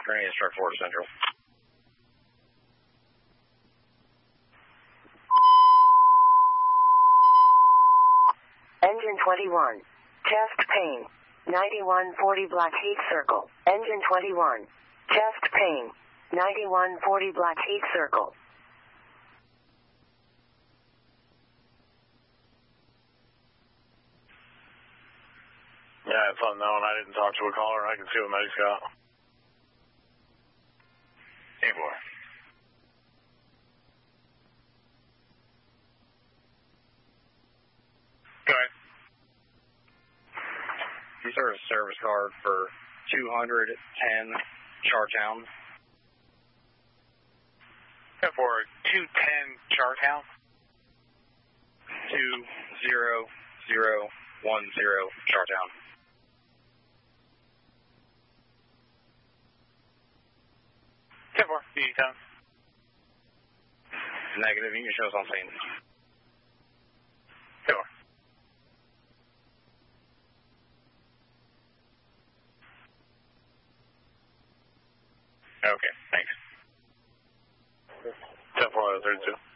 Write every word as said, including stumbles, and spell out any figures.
Granny instruct Florida Central. Engine twenty-one, chest pain, ninety-one forty Blackheath Circle. Engine twenty-one, chest pain, ninety-one forty Blackheath Circle. Yeah, it's unknown. I didn't talk to a caller. I can see what Medic's got. Hey, boy. Go ahead. Is there a service card for two hundred ten Chartown? Yeah, for two ten Chartown? two zero zero one zero Chartown. ten four, D ten. Negative, you can show us on scene. ten four. Okay, thanks. ten four, thirty-two.